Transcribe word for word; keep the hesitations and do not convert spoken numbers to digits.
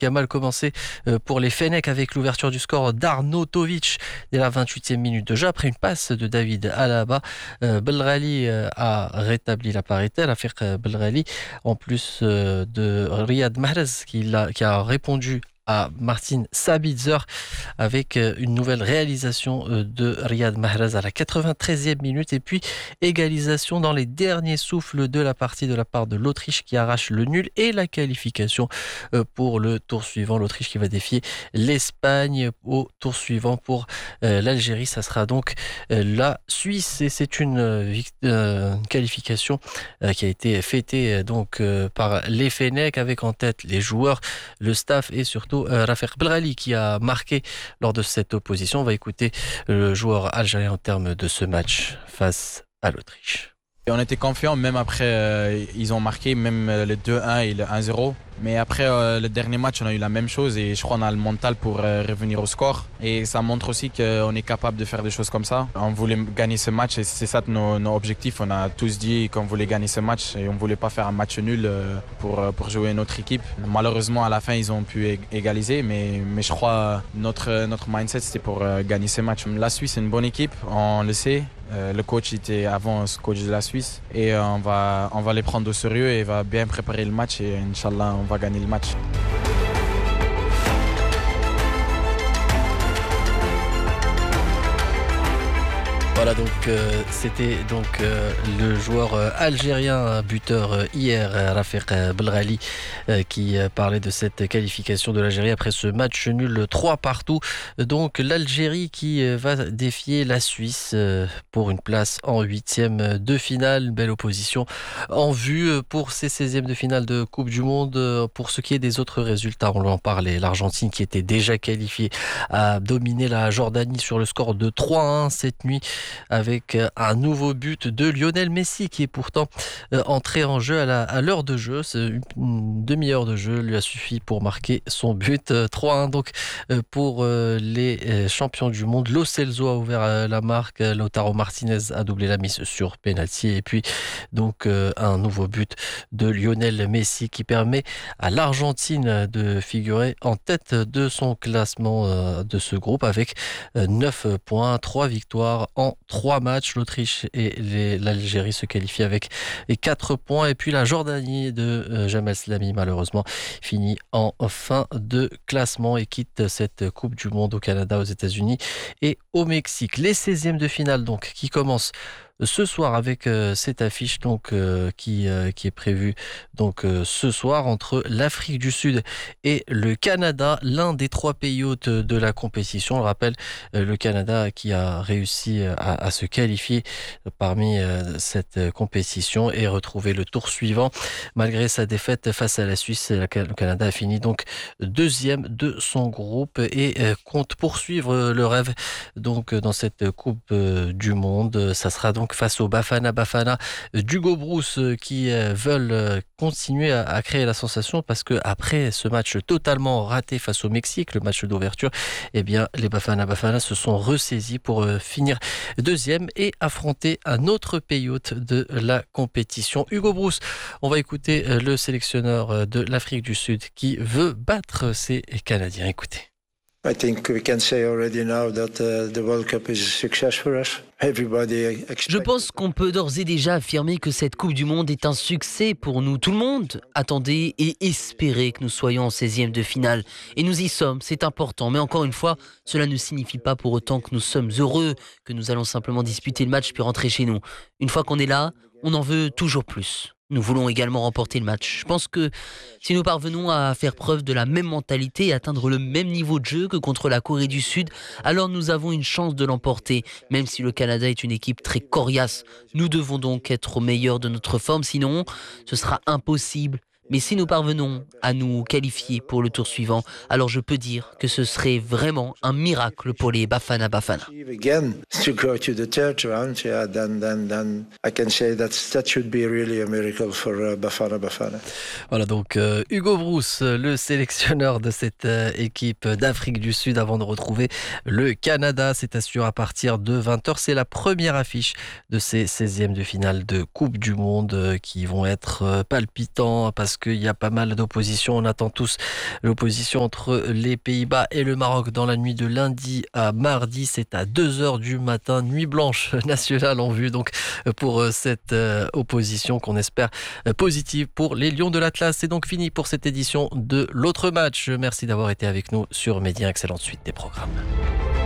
qui a mal commencé pour les Fennecs avec l'ouverture du score d'Arnautovic dès la vingt-huitième minute de jeu. Après une passe de David Alaba, Belghali a rétabli la parité, Rafiq Belghali, en plus de Riyad Mahrez qui a, qui a répondu à Martin Sabitzer avec une nouvelle réalisation de Riyad Mahrez à la quatre-vingt-treizième minute, et puis égalisation dans les derniers souffles de la partie de la part de l'Autriche qui arrache le nul et la qualification pour le tour suivant. L'Autriche qui va défier l'Espagne au tour suivant. Pour l'Algérie, ça sera donc la Suisse, et c'est une qualification qui a été fêtée donc par les Fennecs avec en tête les joueurs, le staff et surtout Rafiq Belghali qui a marqué lors de cette opposition. On va écouter le joueur algérien en termes de ce match face à l'Autriche. Et on était confiants, même après euh, ils ont marqué même le deux un et le un zéro. Mais après euh, le dernier match, on a eu la même chose et je crois qu'on a le mental pour euh, revenir au score. Et ça montre aussi qu'on est capable de faire des choses comme ça. On voulait gagner ce match et c'est ça nos, nos objectifs. On a tous dit qu'on voulait gagner ce match et on ne voulait pas faire un match nul euh, pour, pour jouer notre équipe. Malheureusement, à la fin, ils ont pu égaliser, mais, mais je crois notre, notre mindset, c'était pour euh, gagner ce match. La Suisse, c'est une bonne équipe, on le sait. Euh, le coach était avant ce coach de la Suisse et euh, on, va, on va les prendre au sérieux et va bien préparer le match et Inch'Allah on va gagner le match. Voilà, donc euh, c'était donc euh, le joueur euh, algérien buteur euh, hier, Rafiq Belghali, euh, qui euh, parlait de cette qualification de l'Algérie après ce match nul trois partout. Donc l'Algérie qui euh, va défier la Suisse euh, pour une place en huitième de finale. Une belle opposition en vue pour ces seizièmes de finale de Coupe du Monde. Pour ce qui est des autres résultats, on en parlait. L'Argentine qui était déjà qualifiée a dominé la Jordanie sur le score de trois à un cette nuit, avec un nouveau but de Lionel Messi qui est pourtant entré en jeu à, la, à l'heure de jeu. C'est une demi-heure de jeu lui a suffi pour marquer son but. trois à un donc pour les champions du monde. Lo Celso a ouvert la marque, Lautaro Martinez a doublé la mise sur penalty, et puis donc un nouveau but de Lionel Messi qui permet à l'Argentine de figurer en tête de son classement de ce groupe avec neuf points, trois victoires en trois matchs. L'Autriche et les, l'Algérie se qualifient avec quatre points. Et puis la Jordanie de euh, Jamel Slamy, malheureusement, finit en fin de classement et quitte cette Coupe du Monde au Canada, aux États-Unis et au Mexique. Les seizièmes de finale, donc, qui commencent ce soir avec euh, cette affiche donc euh, qui euh, qui est prévue donc euh, ce soir entre l'Afrique du Sud et le Canada, l'un des trois pays hôtes de la compétition. On le rappelle, euh, le Canada qui a réussi à, à se qualifier parmi euh, cette compétition et retrouver le tour suivant malgré sa défaite face à la Suisse. Le Canada a fini donc deuxième de son groupe et euh, compte poursuivre le rêve donc dans cette Coupe euh, du Monde. Ça sera donc face aux Bafana Bafana d'Hugo Broos qui veulent continuer à créer la sensation, parce que après ce match totalement raté face au Mexique, le match d'ouverture, eh bien les Bafana Bafana se sont ressaisis pour finir deuxième et affronter un autre pays hôte de la compétition. Hugo Broos, on va écouter le sélectionneur de l'Afrique du Sud qui veut battre ces Canadiens. Écoutez. I think we can say already now that uh, the World Cup is a success for us. Everybody Je pense qu'on peut d'ores et déjà affirmer que cette Coupe du Monde est un succès pour nous. Tout le monde attendait et espérait que nous soyons en seizième de finale. Et nous y sommes, c'est important. Mais encore une fois, cela ne signifie pas pour autant que nous sommes heureux, que nous allons simplement disputer le match puis rentrer chez nous. Une fois qu'on est là, on en veut toujours plus. Nous voulons également remporter le match. Je pense que si nous parvenons à faire preuve de la même mentalité et atteindre le même niveau de jeu que contre la Corée du Sud, alors nous avons une chance de l'emporter, même si le Canada est une équipe très coriace. Nous devons donc être au meilleur de notre forme, sinon ce sera impossible. Mais si nous parvenons à nous qualifier pour le tour suivant, alors je peux dire que ce serait vraiment un miracle pour les Bafana Bafana. Voilà donc euh, Hugo Broos, le sélectionneur de cette euh, équipe d'Afrique du Sud, avant de retrouver le Canada. C'est assuré à partir de vingt heures. C'est la première affiche de ces seizièmes de finale de Coupe du Monde euh, qui vont être euh, palpitants, parce qu'il y a pas mal d'opposition. On attend tous l'opposition entre les Pays-Bas et le Maroc dans la nuit de lundi à mardi. C'est à deux heures du matin, nuit blanche nationale en vue donc pour cette opposition qu'on espère positive pour les Lions de l'Atlas. C'est donc fini pour cette édition de l'autre match. Merci d'avoir été avec nous sur Média. Excellente suite des programmes.